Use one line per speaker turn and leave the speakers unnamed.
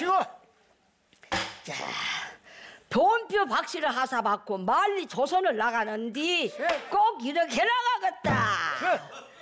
마시고.
자, 돈표 박씨를 하사 받고 말리 조선을 나가는디 꼭 이렇게 나가겠다.